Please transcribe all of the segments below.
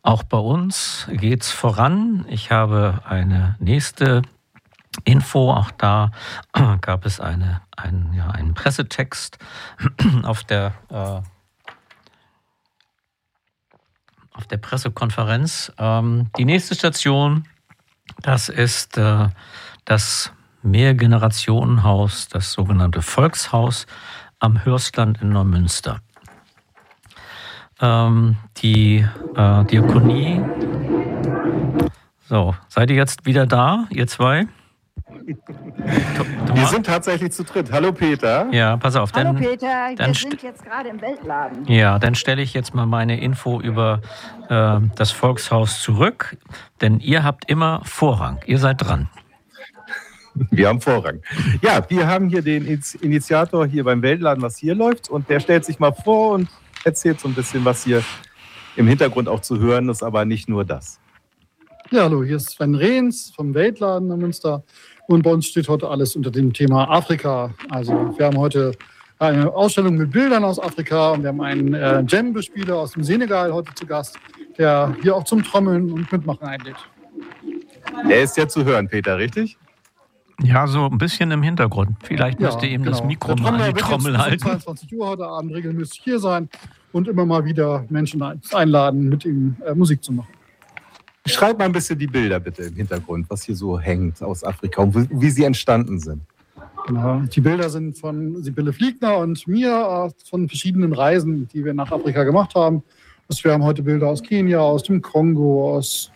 Auch bei uns geht's voran. Ich habe eine nächste Info. Auch da gab es einen Pressetext auf der Pressekonferenz. Die nächste Station, das ist das Mehrgenerationenhaus, das sogenannte Volkshaus am Hürstland in Neumünster. Die Diakonie. So, seid ihr jetzt wieder da, ihr zwei? Wir sind tatsächlich zu dritt. Hallo Peter. Ja, pass auf. Hallo Peter, wir sind jetzt gerade im Weltladen. Ja, dann stelle ich jetzt mal meine Info über das Volkshaus zurück, denn ihr habt immer Vorrang. Ihr seid dran. Wir haben Vorrang. Ja, wir haben hier den Initiator hier beim Weltladen, was hier läuft, und der stellt sich mal vor und erzählt so ein bisschen, was hier im Hintergrund auch zu hören ist, aber nicht nur das. Ja, hallo, hier ist Sven Rehns vom Weltladen in Münster und bei uns steht heute alles unter dem Thema Afrika. Also wir haben heute eine Ausstellung mit Bildern aus Afrika und wir haben einen Djembe-Spieler aus dem Senegal heute zu Gast, der hier auch zum Trommeln und Mitmachen einlädt. Der ist ja zu hören, Peter, richtig? Ja, so ein bisschen im Hintergrund. Vielleicht müsst ihr eben das Mikro mal an die Trommel halten. 22 Uhr heute Abend regelmäßig hier sein und immer mal wieder Menschen einladen, mit ihm Musik zu machen. Schreib mal ein bisschen die Bilder bitte im Hintergrund, was hier so hängt aus Afrika und wie sie entstanden sind. Genau. Die Bilder sind von Sibylle Fliegner und mir von verschiedenen Reisen, die wir nach Afrika gemacht haben. Also wir haben heute Bilder aus Kenia, aus dem Kongo, aus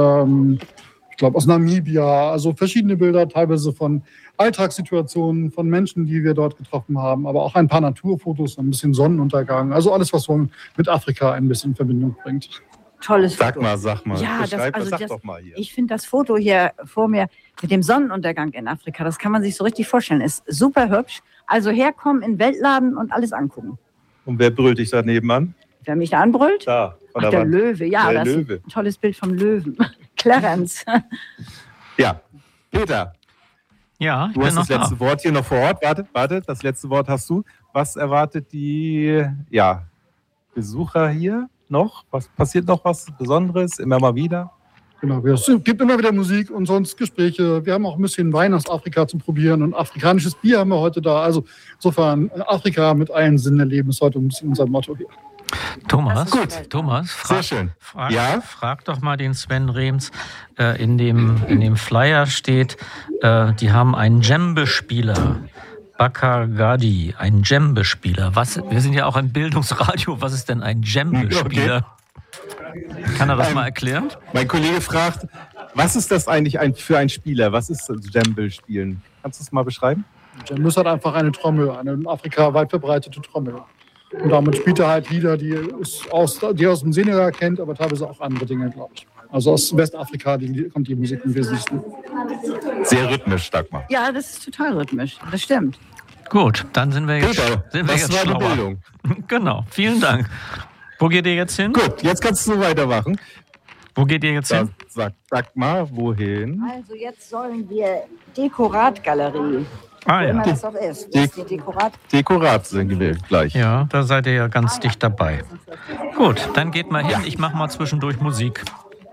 Namibia, also verschiedene Bilder, teilweise von Alltagssituationen, von Menschen, die wir dort getroffen haben, aber auch ein paar Naturfotos, ein bisschen Sonnenuntergang, also alles, was man mit Afrika ein bisschen in Verbindung bringt. Tolles Foto. Sag mal. Ja, sag doch mal hier. Ich finde das Foto hier vor mir mit dem Sonnenuntergang in Afrika, das kann man sich so richtig vorstellen, ist super hübsch. Also herkommen in den Weltladen und alles angucken. Und wer brüllt dich da nebenan? Wer mich da anbrüllt? Da. Der Löwe, ja, der das Löwe. ist ein tolles Bild vom Löwen. Clarence. Ja, Peter. Ja, du hast das letzte Wort hier noch vor Ort. Warte, das letzte Wort hast du. Was erwartet die Besucher hier noch? Was passiert noch was Besonderes? Immer mal wieder? Genau, es gibt immer wieder Musik und sonst Gespräche. Wir haben auch ein bisschen Wein aus Afrika zum Probieren und afrikanisches Bier haben wir heute da. Also insofern, Afrika mit allen Sinnen erleben ist heute ein bisschen unser Motto hier. Thomas, sehr schön. Frag doch mal den Sven Rehms. In dem Flyer steht, die haben einen Djembe-Spieler. Bakar Gadi, ein Djembe-Spieler. Wir sind ja auch ein Bildungsradio. Was ist denn ein Djembe-Spieler? Okay. Kann er das mal erklären? Mein Kollege fragt, was ist das eigentlich für ein Spieler? Was ist Djembe-Spielen? Kannst du es mal beschreiben? Djembe ist halt einfach eine Trommel, eine in Afrika weit verbreitete Trommel. Und damit spielt er halt Lieder, die er aus dem Senegal kennt, aber teilweise auch andere Dinge, glaube ich. Also aus Westafrika kommt die Musik im Wesentlichen. Sehr rhythmisch, Dagmar. Ja, das ist total rhythmisch, das stimmt. Gut, dann sind wir jetzt schlauer. Die Bildung. Genau, vielen Dank. Wo geht ihr jetzt hin? Gut, jetzt kannst du weitermachen. Wo geht ihr jetzt hin? Sag mal, wohin? Also jetzt sollen wir Dekoratgalerie. Ah ja. Immer das auch ist. Dekorat sind wir gleich. Ja, da seid ihr ja ganz dicht dabei. Gut, dann geht mal hin. Ich mache mal zwischendurch Musik.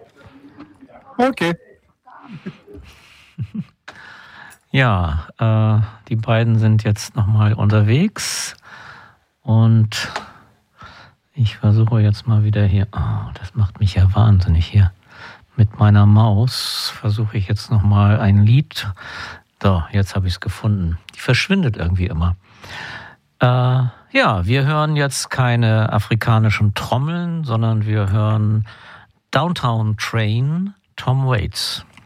Okay. Ja, die beiden sind jetzt nochmal unterwegs und ich versuche jetzt mal wieder hier, das macht mich ja wahnsinnig hier, mit meiner Maus versuche ich jetzt nochmal ein Lied, so, jetzt habe ich es gefunden, die verschwindet irgendwie immer. Ja, wir hören jetzt keine afrikanischen Trommeln, sondern wir hören Downtown Train, Tom Waits.